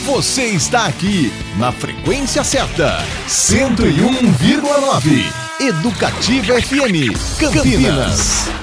Você está aqui na frequência certa, 101,9. Educativa FM, Campinas.